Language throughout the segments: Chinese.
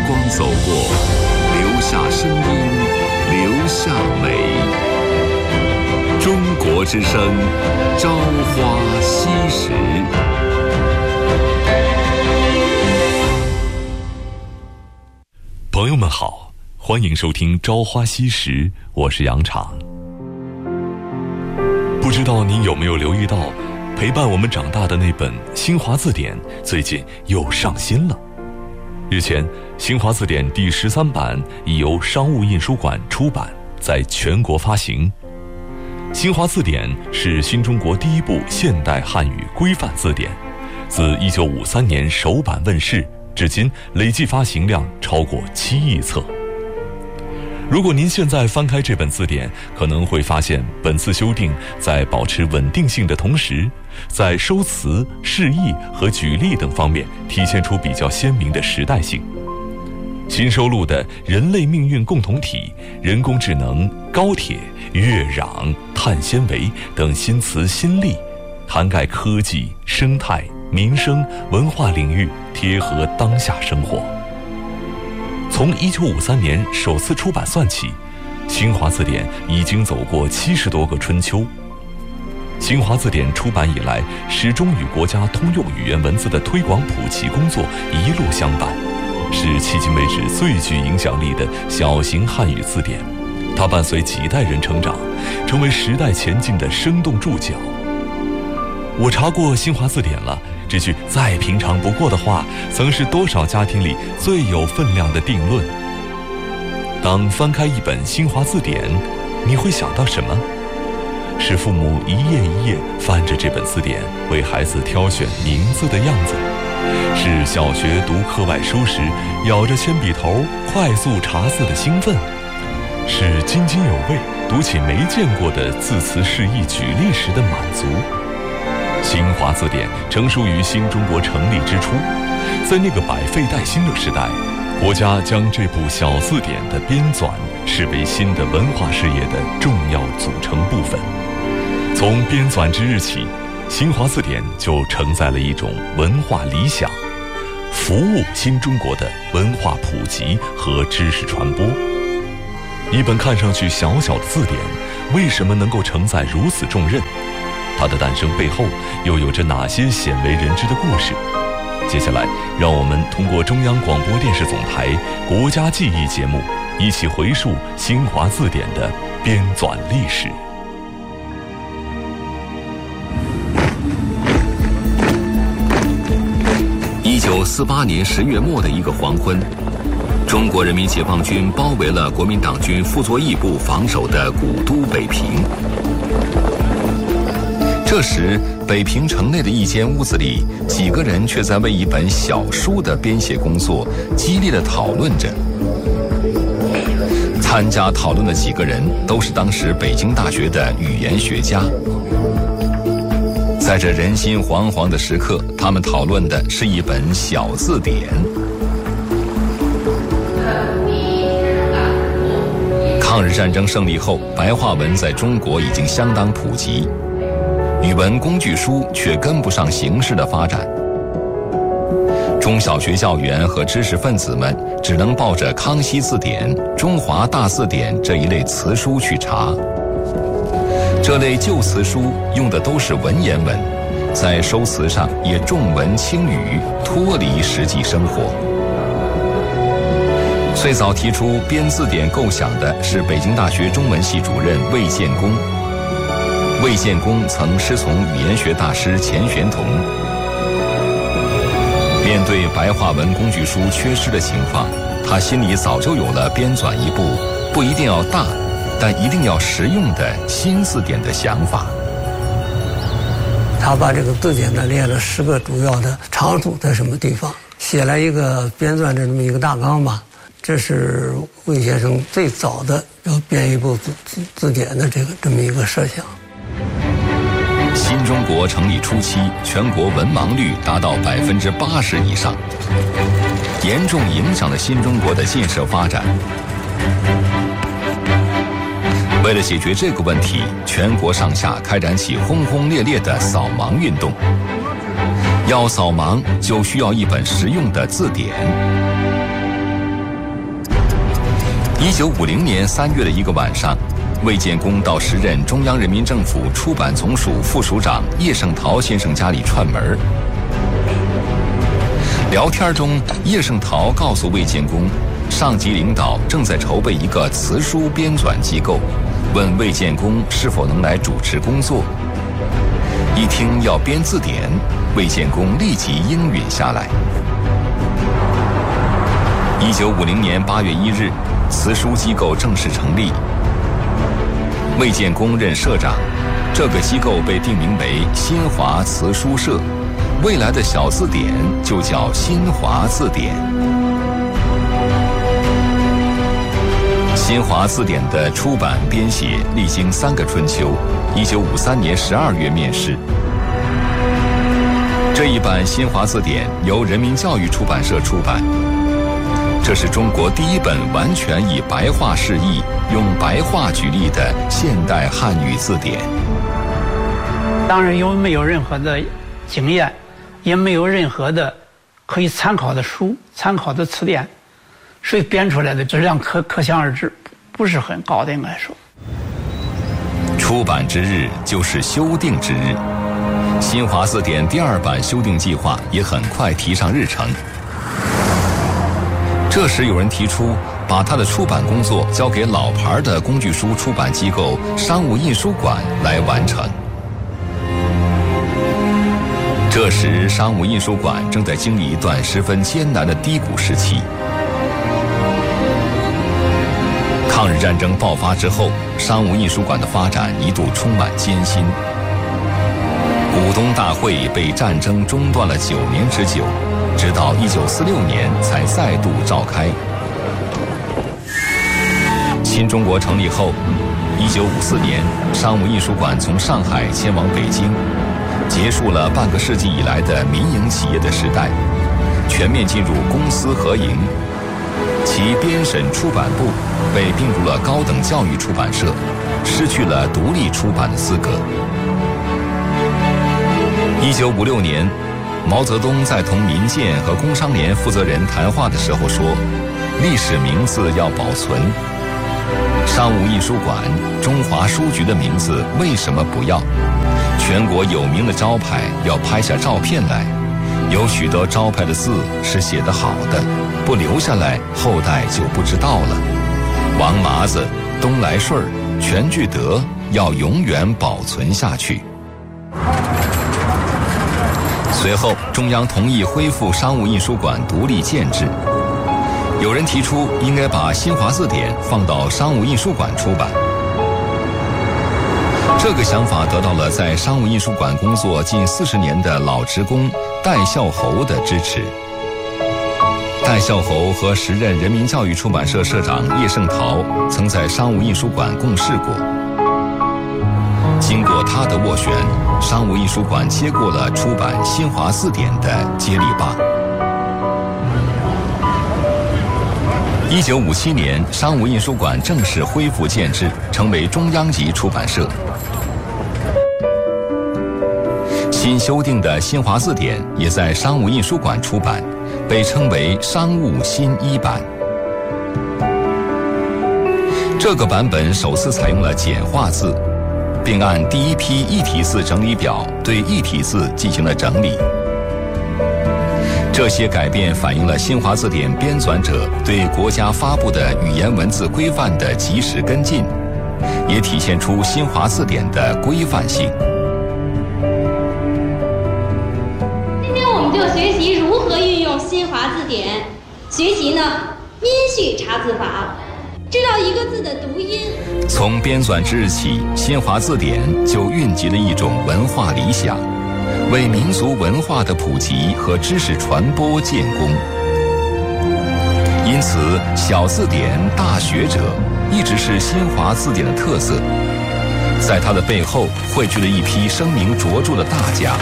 光走过，留下声音，留下美。中国之声，朝花夕拾。 朋友们好，欢迎收听《朝花夕拾》，我是杨昶。不知道您有没有留意到，陪伴我们长大的那本《新华字典》最近又上新了。日前，《新华字典》第13版已由商务印书馆出版，在全国发行。《新华字典》是新中国第一部现代汉语规范字典，自1953年首版问世，至今累计发行量超过7亿册。如果您现在翻开这本字典，可能会发现本次修订在保持稳定性的同时，在收词、释义和举例等方面体现出比较鲜明的时代性。新收录的人类命运共同体、人工智能、高铁、跃壤、碳纤维等新词新例，涵盖科技、生态、民生、文化领域，贴合当下生活。从1953年首次出版算起，新华字典已经走过70多个春秋。新华字典出版以来，始终与国家通用语言文字的推广普及工作一路相伴，是迄今为止最具影响力的小型汉语字典。它伴随几代人成长，成为时代前进的生动注脚。我查过新华字典了，这句再平常不过的话，曾是多少家庭里最有分量的定论。当翻开一本新华字典，你会想到什么？是父母一页一页翻着这本字典为孩子挑选名字的样子，是小学读课外书时咬着铅笔头快速查字的兴奋，是津津有味读起没见过的字词释义举例时的满足。新华字典成书于新中国成立之初，在那个百废待兴的时代，国家将这部小字典的编纂视为新的文化事业的重要组成部分。从编纂之日起，新华字典就承载了一种文化理想，服务新中国的文化普及和知识传播。一本看上去小小的字典，为什么能够承载如此重任？它的诞生背后又有着哪些鲜为人知的故事？接下来，让我们通过中央广播电视总台国家记忆节目，一起回溯新华字典的编纂历史。 1948年10月末的一个黄昏，中国人民解放军包围了国民党军傅作义部防守的古都北平。这时，北平城内的一间屋子里，几个人却在为一本小书的编写工作激烈地讨论着。参加讨论的几个人都是当时北京大学的语言学家。在这人心惶惶的时刻，他们讨论的是一本小字典。抗日战争胜利后，白话文在中国已经相当普及，语文工具书却跟不上形势的发展。中小学教员和知识分子们只能抱着《康熙字典》《中华大字典》这一类词书去查。这类旧词书用的都是文言文，在收词上也重文轻语，脱离实际生活。最早提出编字典构想的是北京大学中文系主任魏建功。魏建功曾师从语言学大师钱玄同。面对白话文工具书缺失的情况，他心里早就有了编纂一部不一定要大，但一定要实用的新字典的想法。 他把这个字典呢列了10个主要的场所在什么地方，写了一个编纂的这么一个大纲吧。这是魏先生最早的要编一部字典的这么一个设想。 新中国成立初期，全国文盲率达到80%以上，严重影响了新中国的建设发展。为了解决这个问题，全国上下开展起轰轰烈烈的扫盲运动。要扫盲，就需要一本实用的字典。 1950年3月的一个晚上，魏建功到时任中央人民政府出版总署副署长叶圣陶先生家里串门。聊天中，叶圣陶告诉魏建功，上级领导正在筹备一个词书编纂机构，问魏建功是否能来主持工作。一听要编字典，魏建功立即应允下来。1950年8月1日，词书机构正式成立，魏建功任社长。这个机构被定名为新华词书社，未来的小字典就叫新华字典。新华字典的出版编写历经3个春秋，1953年12月面世。这一版新华字典由人民教育出版社出版，这是中国第一本完全以白话释义、用白话举例的现代汉语字典。 当然，因为没有任何的经验，也没有任何的可以参考的书、参考的词典，所以编出来的质量可想而知，不是很高的，应该说。 出版之日就是修订之日，新华字典第2版修订计划也很快提上日程。这时有人提出，把他的出版工作交给老牌的工具书出版机构商务印书馆来完成。这时，商务印书馆正在经历一段十分艰难的低谷时期。抗日战争爆发之后，商务印书馆的发展一度充满艰辛。股东大会被战争中断了9年之久，直到1946年才再度召开。新中国成立后，1954年，商务印书馆从上海迁往北京，结束了半个世纪以来的民营企业的时代，全面进入公私合营。其编审出版部被并入了高等教育出版社，失去了独立出版的资格。1956年，毛泽东在同民建和工商联负责人谈话的时候说，历史名字要保存，商务印书馆、中华书局的名字为什么不要？全国有名的招牌要拍下照片来，有许多招牌的字是写得好的，不留下来后代就不知道了。王麻子、东来顺、全聚德要永远保存下去。随后，中央同意恢复商务印书馆独立建制。有人提出应该把新华字典放到商务印书馆出版。这个想法得到了在商务印书馆工作近40年的老职工戴孝侯的支持。戴孝侯和时任人民教育出版社社长叶圣陶曾在商务印书馆共事过。经过他的斡旋，商务印书馆接过了出版新华字典的接力棒。1957年，商务印书馆正式恢复建制，成为中央级出版社。新修订的新华字典也在商务印书馆出版，被称为商务新一版。这个版本首次采用了简化字，并按第一批异体字整理表对异体字进行了整理。这些改变反映了新华字典编纂者对国家发布的语言文字规范的及时跟进，也体现出新华字典的规范性。 今天我们就学习如何运用新华字典，学习呢音序查字法，知道一个字的读音。 从编纂之日起，新华字典就蕴集了一种文化理想，为民族文化的普及和知识传播建功。因此，小字典大学者一直是新华字典的特色，在它的背后汇聚了一批声名卓著的大家：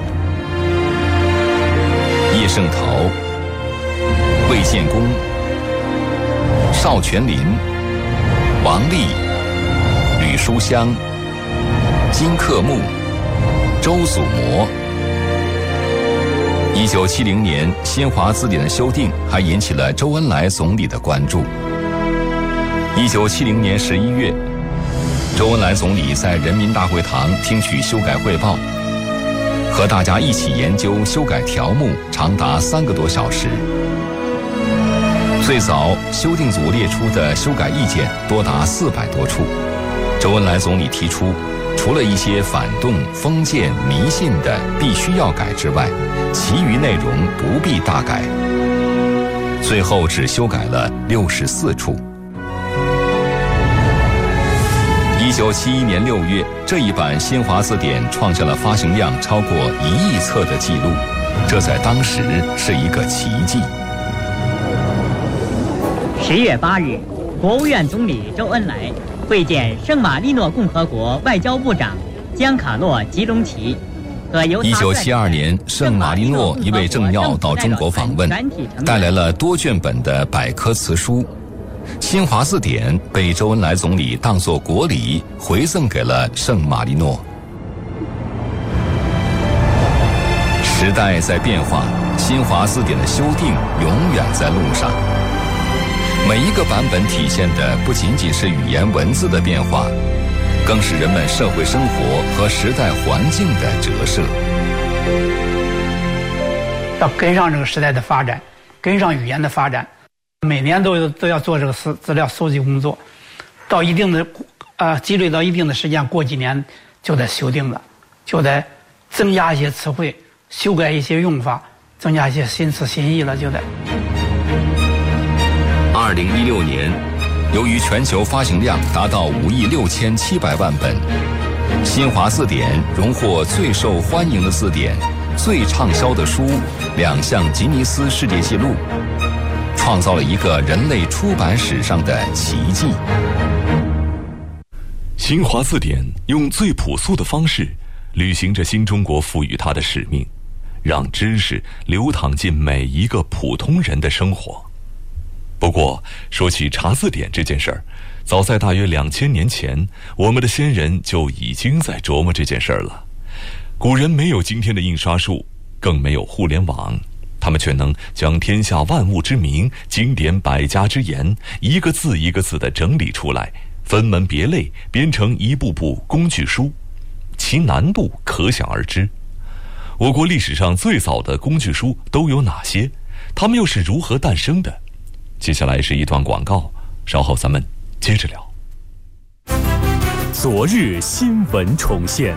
叶圣陶、魏建功、邵全麟、王力、吕书香、金克木、周祖模。1970年，新华字典的修订还引起了周恩来总理的关注。 1970年11月，周恩来总理在人民大会堂听取修改汇报，和大家一起研究修改条目，长达3个多小时。最早修订组列出的修改意见多达400多处。周恩来总理提出，除了一些反动、封建、迷信的必须要改之外，其余内容不必大改。最后只修改了64处。1971年6月，这一版新华字典创下了发行量超过1亿册的记录，这在当时是一个奇迹。 10月8日，国务院总理周恩来会见圣马力诺共和国外交部长江卡洛·吉隆齐和由 1972年，圣马力诺一位政要到中国访问，带来了多卷本的百科词书。新华字典被周恩来总理当作国礼回赠给了圣马力诺。时代在变化，新华字典的修订永远在路上。每一个版本体现的不仅仅是语言文字的变化，更是人们社会生活和时代环境的折射。 要跟上这个时代的发展，跟上语言的发展，每年都要做这个资料搜集工作，到一定的积累到一定的时间，过几年就得修订了，就得增加一些词汇，修改一些用法，增加一些新词新意了，就得。 2016年，由于全球发行量达到5亿6700万本，新华字典荣获最受欢迎的字典、最畅销的书2项吉尼斯世界纪录，创造了一个人类出版史上的奇迹。 新华字典用最朴素的方式履行着新中国赋予它的使命，让知识流淌进每一个普通人的生活。不过，说起查字典这件事儿，早在大约2000年前，我们的先人就已经在琢磨这件事儿了。古人没有今天的印刷术，更没有互联网，他们却能将天下万物之名、经典百家之言，一个字一个字地整理出来，分门别类，编成一部部工具书，其难度可想而知。我国历史上最早的工具书都有哪些？它们又是如何诞生的？接下来是一段广告，稍后咱们接着聊。 昨日新闻重现。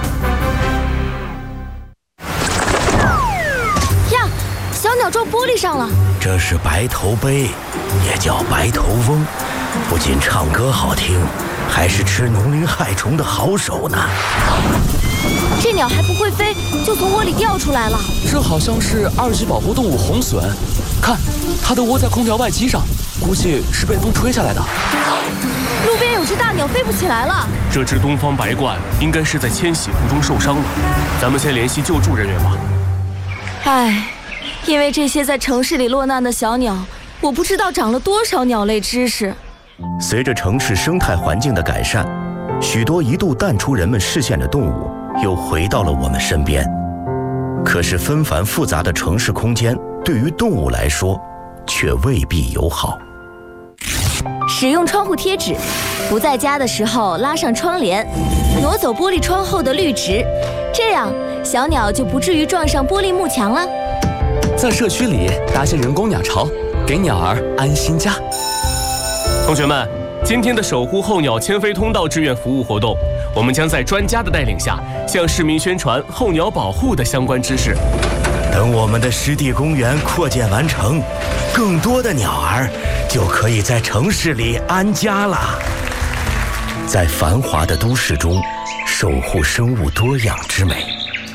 呀，小鸟撞玻璃上了。 这是白头鹎，也叫白头翁，不仅唱歌好听，还是吃农林害虫的好手呢。 这鸟还不会飞，就从窝里掉出来了。 这好像是2级保护动物红隼，看，它都窝在空调外机上，估计是被风吹下来的。 路边有只大鸟飞不起来了。 这只东方白鹳应该是在迁徙途中受伤了，咱们先联系救助人员吧。 唉，因为这些在城市里落难的小鸟，我不知道长了多少鸟类知识。 随着城市生态环境的改善，许多一度淡出人们视线的动物又回到了我们身边。可是纷繁复杂的城市空间对于动物来说却未必友好。 使用窗户贴纸，不在家的时候拉上窗帘，挪走玻璃窗后的绿植，这样小鸟就不至于撞上玻璃幕墙了。 在社区里搭些人工鸟巢，给鸟儿安心家。 同学们，今天的守护候鸟迁飞通道志愿服务活动，我们将在专家的带领下，向市民宣传候鸟保护的相关知识。 等我们的湿地公园扩建完成，更多的鸟儿就可以在城市里安家了。在繁华的都市中，守护生物多样之美。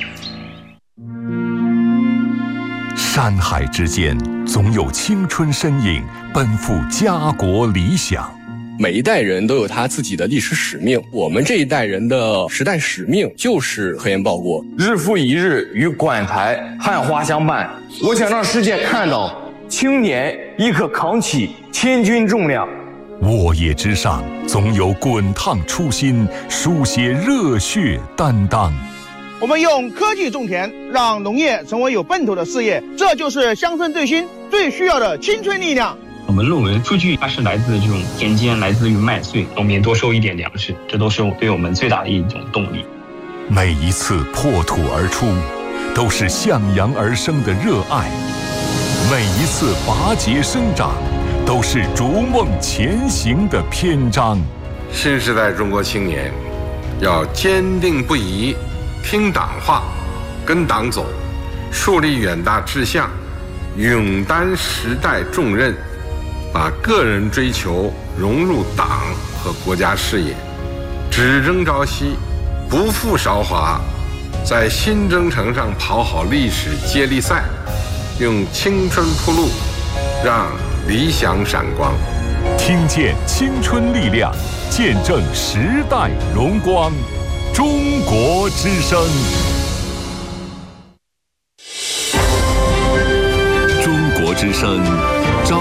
山海之间，总有青春身影奔赴家国理想。 每一代人都有他自己的历史使命，我们这一代人的时代使命就是核研报国。 日复一日与馆台汉花相伴，我想让世界看到青年亦可扛起千钧重量。 沃野之上，总有滚烫初心，书写热血担当。 我们用科技种田，让农业成为有奔头的事业，这就是乡村振兴最需要的青春力量。 我们论文数据它是来自这种田间，来自于麦穗，农民多收一点粮食，这都是对我们最大的一种动力。 每一次破土而出，都是向阳而生的热爱；每一次拔节生长，都是逐梦前行的篇章。 新时代中国青年要坚定不移听党话，跟党走，树立远大志向，勇担时代重任，把个人追求融入党和国家事业，只争朝夕，不负韶华，在新征程上跑好历史接力赛，用青春铺路，让理想闪光。 听见青春力量，见证时代荣光。中国之声。 中国之声。